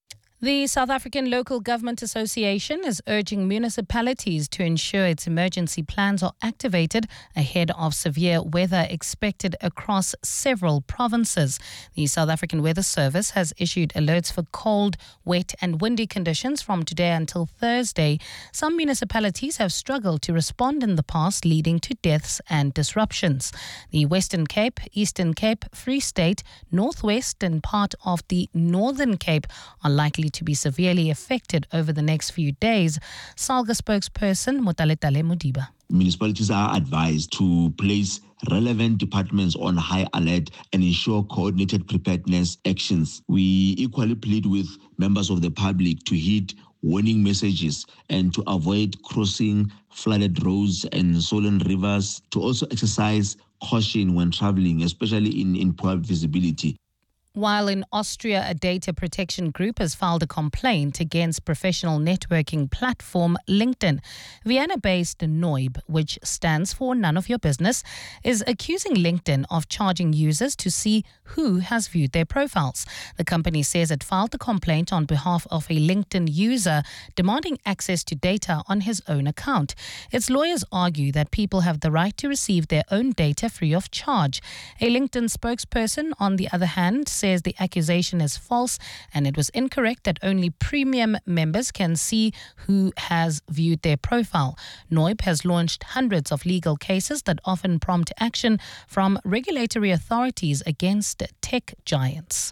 The South African Local Government Association is urging municipalities to ensure its emergency plans are activated ahead of severe weather expected across several provinces. The South African Weather Service has issued alerts for cold, wet and windy conditions from today until Thursday. Some municipalities have struggled to respond in the past, leading to deaths and disruptions. The Western Cape, Eastern Cape, Free State, Northwest and part of the Northern Cape are likely to be severely affected over the next few days. SALGA spokesperson Motaletale Modiba. Municipalities are advised to place relevant departments on high alert and ensure coordinated preparedness actions. We equally plead with members of the public to heed warning messages and to avoid crossing flooded roads and swollen rivers, to also exercise caution when traveling, especially in, in poor visibility. While in Austria, a data protection group has filed a complaint against professional networking platform LinkedIn. Vienna-based Noib, which stands for None of Your Business, is accusing LinkedIn of charging users to see who has viewed their profiles. The company says it filed the complaint on behalf of a LinkedIn user demanding access to data on his own account. Its lawyers argue that people have the right to receive their own data free of charge. A LinkedIn spokesperson, on the other hand, says the accusation is false and it was incorrect that only premium members can see who has viewed their profile. Noib has launched hundreds of legal cases that often prompt action from regulatory authorities against tech giants.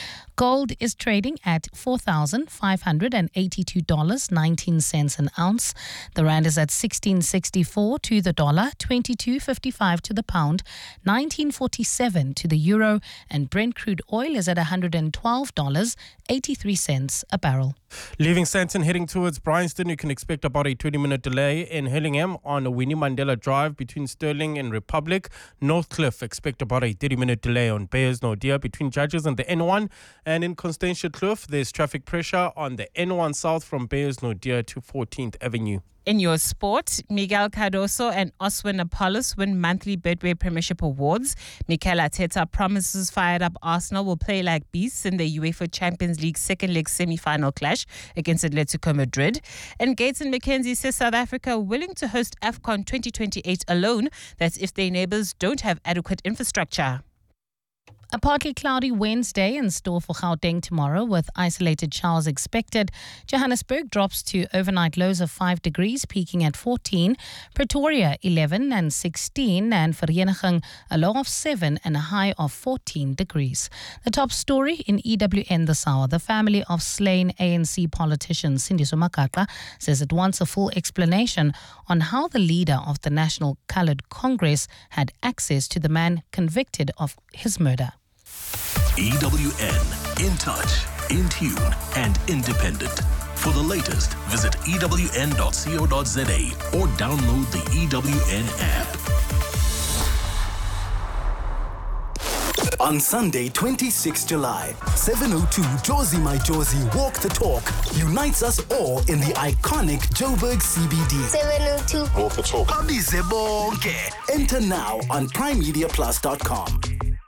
Gold is trading at four thousand five hundred eighty-two dollars and nineteen cents an ounce. The rand is at sixteen sixty-four to the dollar, twenty-two fifty-five to the pound, nineteen forty-seven to the euro, and Brent crude oil is at one hundred twelve dollars and eighty-three cents a barrel. Leaving Sandton heading towards Bryanston, you can expect about a twenty-minute delay in Hurlingham on Winnie Mandela Drive between Stirling and Republic. Northcliffe, expect about a thirty-minute delay on Bayers Nordia between Judges and the N one. And in Constantia Kloof, there's traffic pressure on the N one South from Bayers Nordia to fourteenth Avenue. In your sport, Miguel Cardoso and Oswin Apollos win monthly Betway Premiership Awards. Mikel Arteta promises fired up Arsenal will play like beasts in the UEFA Champions League second leg semi-final clash against Atletico Madrid. And Gates and McKenzie says South Africa are willing to host AFCON twenty twenty-eight alone. That's if their neighbours don't have adequate infrastructure. A partly cloudy Wednesday in store for Gauteng tomorrow with isolated showers expected. Johannesburg drops to overnight lows of five degrees, peaking at fourteen. Pretoria eleven and sixteen, and Vereniging a low of seven and a high of fourteen degrees. The top story in E W N this hour. The family of slain A N C politician Sindiso Makaqla says it wants a full explanation on how the leader of the National Coloured Congress had access to the man convicted of his murder. E W N, in touch, in tune, and independent. For the latest, visit E W N dot co dot za or download the E W N app. On Sunday, twenty-sixth July, seven oh two Jozi My Jozi Walk the Talk unites us all in the iconic Joburg C B D. seven oh two Walk the Talk. Abize bonke. Enter now on prime media plus dot com.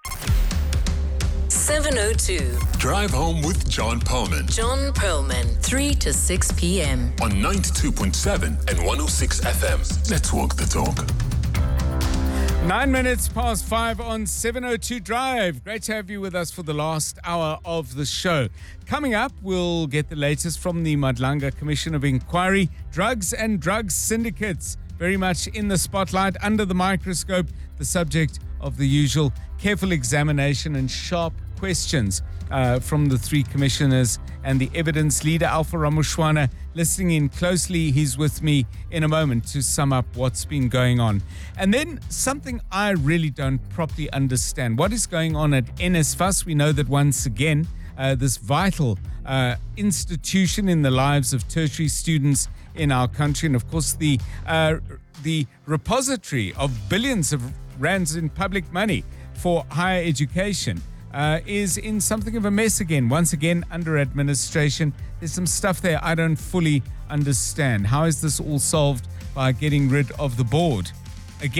seven oh two. Drive home with John Perlman. John Perlman, three to six p.m. On ninety-two point seven and one oh six F M. Let's walk the talk. Nine minutes past five on seven oh two Drive. Great to have you with us for the last hour of the show. Coming up, we'll get the latest from the Madlanga Commission of Inquiry. Drugs and drug syndicates very much in the spotlight, under the microscope, the subject of the usual careful examination and sharp questions uh, from the three commissioners and the evidence leader, Alpha Ramushwana, listening in closely. He's with me in a moment to sum up what's been going on. And then something I really don't properly understand. What is going on at N S F A S? We know that once again, uh, this vital uh, institution in the lives of tertiary students in our country, and of course the uh, the repository of billions of rands in public money for higher education, uh, is in something of a mess again. Once again, under administration. There's some stuff there I don't fully understand. How is this all solved by getting rid of the board? Again,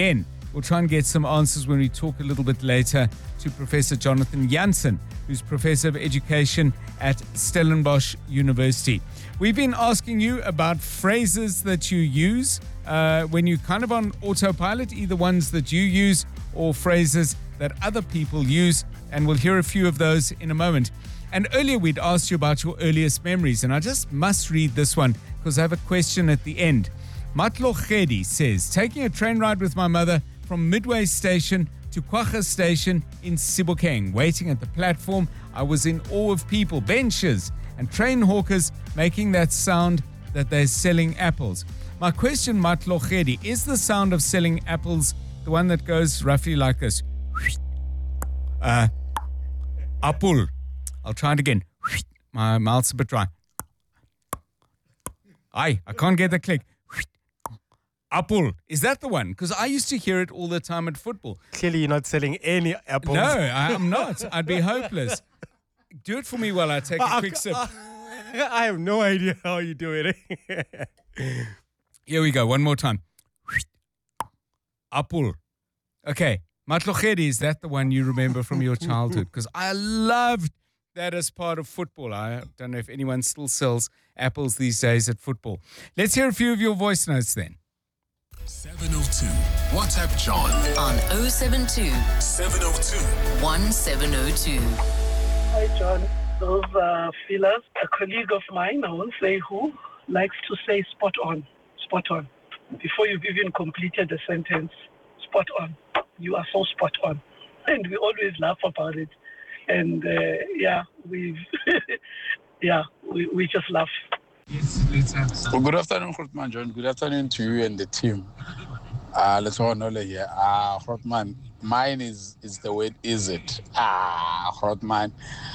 We'll try and get some answers when we talk a little bit later to Professor Jonathan Jansen, who's Professor of Education at Stellenbosch University. We've been asking you about phrases that you use uh, when you're kind of on autopilot, either ones that you use or phrases that other people use, and we'll hear a few of those in a moment. And earlier we'd asked you about your earliest memories, and I just must read this one because I have a question at the end. Matlo Khedi says, taking a train ride with my mother from Midway Station to Kwagga Station in Sebokeng. Waiting at the platform, I was in awe of people, benches, and train hawkers making that sound that they're selling apples. My question, Matlo Khedi, is the sound of selling apples the one that goes roughly like this? Uh, apple. I'll try it again. My mouth's a bit dry. Aye, I can't get the click. Apple. Is that the one? Because I used to hear it all the time at football. Clearly you're not selling any apples. No, I'm not. I'd be hopeless. Do it for me while I take a quick sip. I have no idea how you do it. Here we go. One more time. Apple. Okay. Matlochedi, is that the one you remember from your childhood? Because I loved that as part of football. I don't know if anyone still sells apples these days at football. Let's hear a few of your voice notes then. seven oh two. WhatsApp John on oh seven two, seven oh two, one seven oh two. Hi, John. Those uh, fillers, a colleague of mine, I won't say who, likes to say spot on, spot on. Before you've even completed the sentence, spot on. You are so spot on. And we always laugh about it. And uh, yeah, we've, yeah, we, we just laugh. Yes, let's have some. Well, good afternoon, Grootman John. Good afternoon to you and the team. Uh, let's all know here. Ah, uh, Grootman, mine is is the word is it. Ah, Grootman.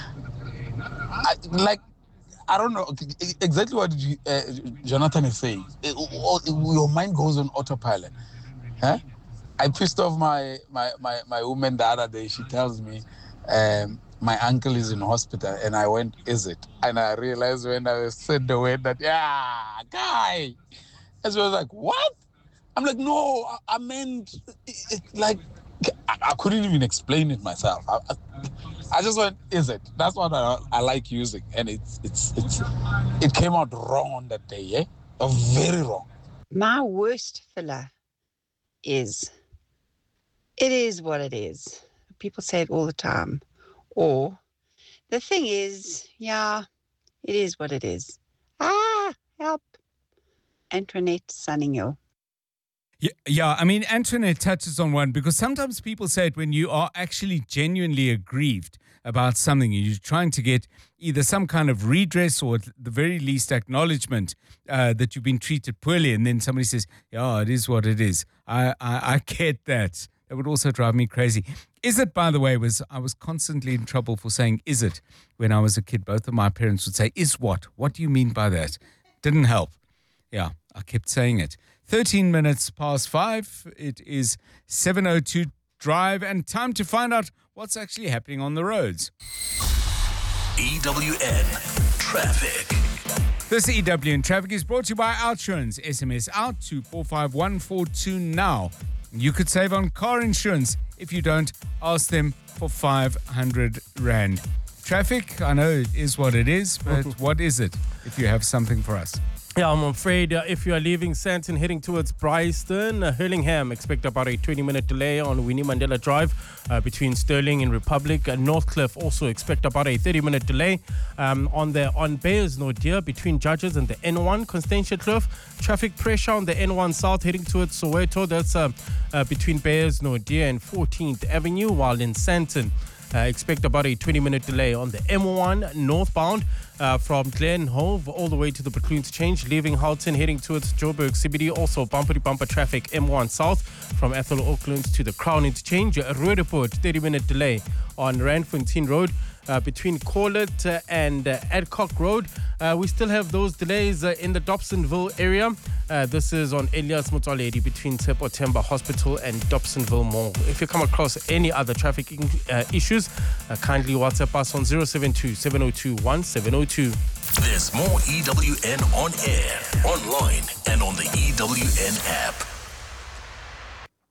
I, like, I don't know exactly what you, uh, Jonathan is saying. It, it, your mind goes on autopilot. Huh? I pissed off my, my, my, my woman the other day. She tells me, um, my uncle is in hospital, and I went, is it? And I realized when I said the word that, yeah, guy. And so I was like, what? I'm like, no, I, I meant, it, it, like, I, I couldn't even explain it myself. I, I, I just went, is it? That's what I, I like using. And it's, it's, it's, it came out wrong on that day, yeah? Oh, very wrong. My worst filler is, it is what it is. People say it all the time. Or, the thing is, yeah, it is what it is. Ah, help. Antoinette Sunninghill. Yeah, yeah, I mean, Antoinette touches on one because sometimes people say it when you are actually genuinely aggrieved about something. You're trying to get either some kind of redress or at the very least acknowledgement uh, that you've been treated poorly. And then somebody says, yeah, it is what it is. I, I, I get that. That would also drive me crazy. Is it, by the way, was I was constantly in trouble for saying is it when I was a kid. Both of my parents would say, is what? What do you mean by that? Didn't help. Yeah, I kept saying it. thirteen minutes past five. It is seven oh two Drive and time to find out what's actually happening on the roads. E W N Traffic. This E W N Traffic is brought to you by Outsurance. S M S out to four five one four two now. You could save on car insurance. If you don't, ask them for five hundred rand. Traffic, I know it is what it is, but what is it if you have something for us? Yeah, I'm afraid uh, if you are leaving Sandton heading towards Bryanston, uh, Hurlingham, expect about a twenty-minute delay on Winnie Mandela Drive uh, between Stirling and Republic. And Northcliffe also expect about a thirty-minute delay um, on the on Bayers Nordia between Judges and the N one. Constantia Cliff, traffic pressure on the N one South heading towards Soweto. That's uh, uh, between Bayers Nordia and fourteenth Avenue, while in Sandton, Uh, expect about a twenty-minute delay on the M one northbound uh, from Glen Hove all the way to the Bethune Interchange, leaving Houghton heading towards Joburg C B D. Also bumper-to-bumper traffic M one south from Ethel Oaklands to the Crown Interchange. Roodepoort, thirty-minute delay on Randfontein Road uh, between Corlett uh, and uh, Adcock Road. Uh, we still have those delays uh, in the Dobsonville area. Uh, this is on Elias Motsoaledi between Tsepo Temba Hospital and Dobsonville Mall. If you come across any other traffic uh, issues, uh, kindly WhatsApp us on zero seven two, seven oh two, one seven oh two. There's more E W N on air, online, and on the E W N app.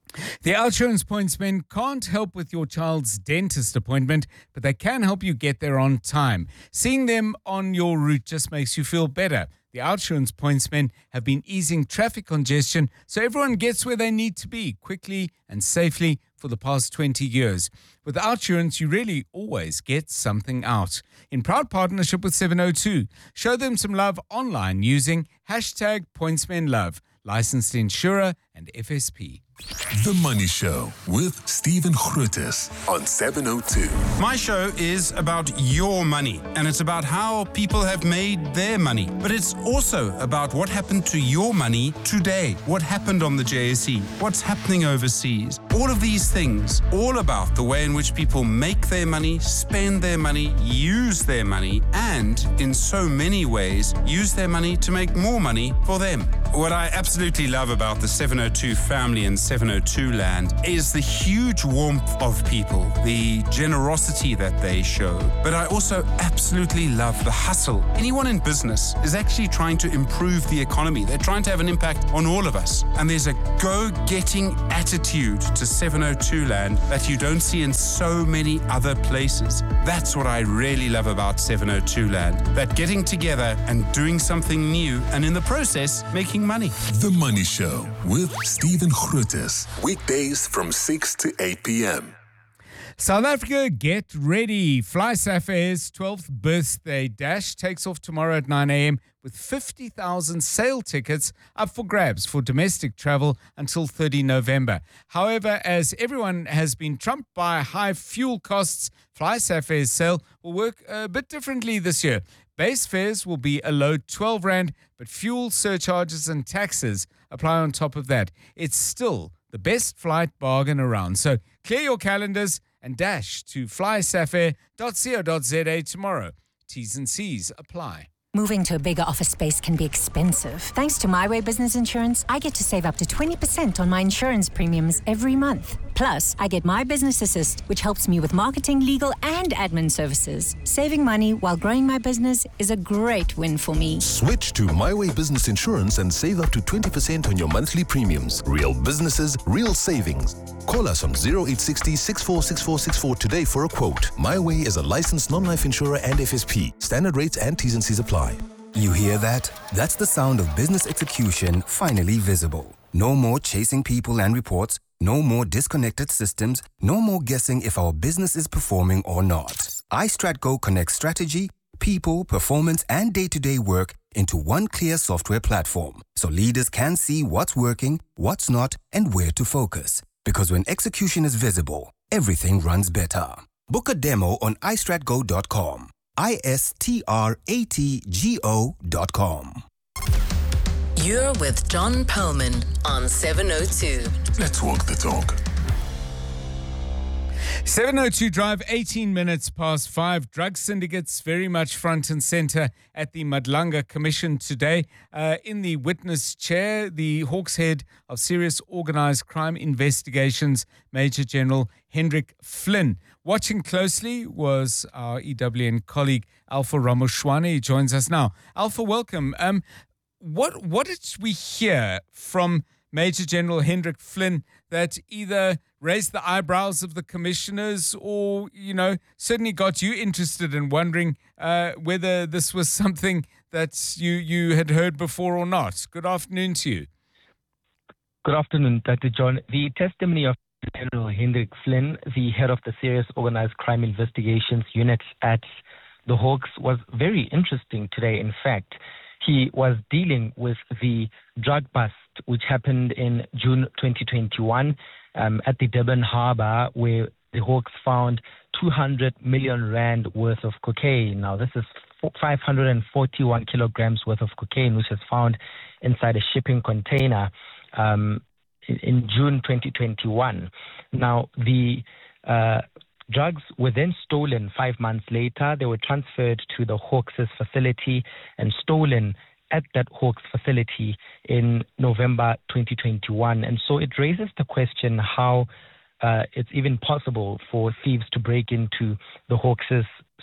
The Outsurance Pointsmen can't help with your child's dentist appointment, but they can help you get there on time. Seeing them on your route just makes you feel better. The Outsurance Pointsmen have been easing traffic congestion so everyone gets where they need to be quickly and safely for the past twenty years. With Outsurance, you really always get something out. In proud partnership with seven oh two, show them some love online using hashtag PointsmenLove, licensed insurer and F S P. The Money Show with Stephen Grootes on seven oh two. My show is about your money, and it's about how people have made their money. But it's also about what happened to your money today, what happened on the J S E, what's happening overseas. All of these things, all about the way in which people make their money, spend their money, use their money, and in so many ways, use their money to make more money for them. What I absolutely love about the seven oh two family and seven oh two land is the huge warmth of people, the generosity that they show. But I also absolutely love the hustle. Anyone in business is actually trying to improve the economy. They're trying to have an impact on all of us. And there's a go-getting attitude to seven oh two land that you don't see in so many other places. That's what I really love about seven oh two land. That getting together and doing something new, and in the process, making money. The Money Show with Stephen Grootes. Weekdays from six to eight p.m. South Africa, get ready. Fly Safair's twelfth birthday dash takes off tomorrow at nine a.m. with fifty thousand sale tickets up for grabs for domestic travel until the thirtieth of November. However, as everyone has been trumped by high fuel costs, Fly Safair's sale will work a bit differently this year. Base fares will be a low twelve rand, but fuel surcharges and taxes apply on top of that. It's still the best flight bargain around. So clear your calendars and dash to fly safair dot co dot za tomorrow. T's and C's apply. Moving to a bigger office space can be expensive. Thanks to My Way Business Insurance, I get to save up to twenty percent on my insurance premiums every month. Plus, I get My Business Assist, which helps me with marketing, legal, and admin services. Saving money while growing my business is a great win for me. Switch to My Way Business Insurance and save up to twenty percent on your monthly premiums. Real businesses, real savings. Call us on zero eight six zero, six four six four six four today for a quote. My Way is a licensed non-life insurer and F S P. Standard rates and T's and C's apply. You hear that? That's the sound of business execution finally visible. No more chasing people and reports. No more disconnected systems. No more guessing if our business is performing or not. iStratGo connects strategy, people, performance, and day-to-day work into one clear software platform, so leaders can see what's working, what's not, and where to focus. Because when execution is visible, everything runs better. Book a demo on i strat go dot com. I S T R A T G O dot com. You're with John Perlman on seven oh two. Let's walk the talk. seven oh two Drive, eighteen minutes past five. Drug syndicates very much front and center at the Madlanga Commission today. Uh, in the witness chair, the Hawks head of Serious Organised Crime Investigations, Major General Hendrik Flynn. Watching closely was our E W N colleague, Alpha Ramoshwane. He joins us now. Alpha, welcome. Um, what, what did we hear from Major General Hendrik Flynn that either raised the eyebrows of the commissioners or, you know, certainly got you interested in wondering uh, whether this was something that you, you had heard before or not? Good afternoon to you. Good afternoon, Doctor John. The testimony of General Hendrik Flynn, the head of the Serious Organized Crime Investigations Unit at the Hawks, was very interesting today. In fact, he was dealing with the drug bust which happened in June twenty twenty-one um, at the Durban Harbour, where the Hawks found two hundred million rand worth of cocaine. Now, this is five hundred forty-one kilograms worth of cocaine, which was found inside a shipping container um, in, in June twenty twenty-one. Now, the uh, drugs were then stolen five months later. They were transferred to the Hawks' facility and stolen at that Hawks facility in November twenty twenty-one. And so it raises the question how uh, it's even possible for thieves to break into the Hawks'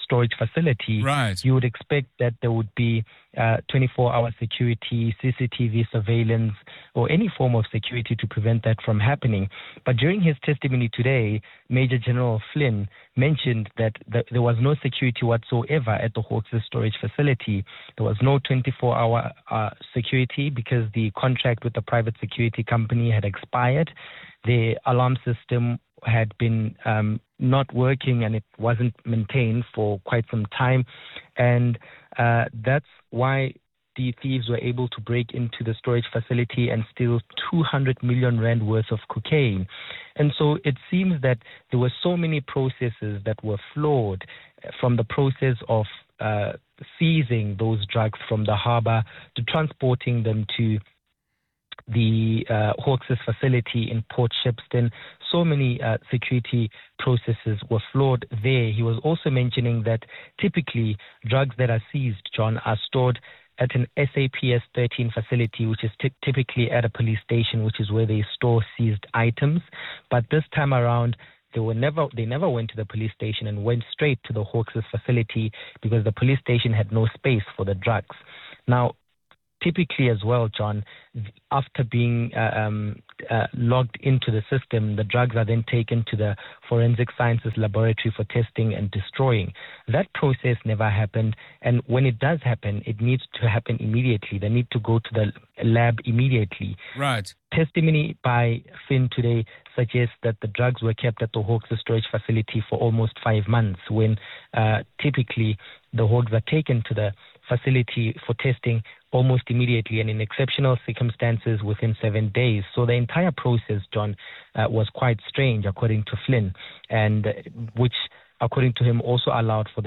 storage facility, right. you would expect that there would be uh, twenty-four hour security, C C T V surveillance, or any form of security to prevent that from happening. But during his testimony today, Major General Flynn mentioned that th- there was no security whatsoever at the Hawks storage facility. There was no twenty-four hour uh, security because the contract with the private security company had expired. The alarm system had been um, not working and it wasn't maintained for quite some time. And uh, that's why the thieves were able to break into the storage facility and steal two hundred million rand worth of cocaine. And so it seems that there were so many processes that were flawed, from the process of uh, seizing those drugs from the harbor to transporting them to the uh, Hawks' facility in Port Shepstone. So many uh, security processes were flawed there. He was also mentioning that typically drugs that are seized, John, are stored at an S A P S thirteen facility, which is t- typically at a police station, which is where they store seized items. But this time around, they were never they never went to the police station and went straight to the Hawks' facility because the police station had no space for the drugs. Now, typically as well, John, after being uh, um, uh, logged into the system, the drugs are then taken to the Forensic Sciences Laboratory for testing and destroying. That process never happened, and when it does happen, it needs to happen immediately. They need to go to the lab immediately. Right. Testimony by Finn today suggests that the drugs were kept at the Hawks storage facility for almost five months, when uh, typically the Hawks are taken to the facility for testing almost immediately and in exceptional circumstances within seven days. So the entire process, John, uh, was quite strange, according to Flynn, and uh, which, according to him, also allowed for the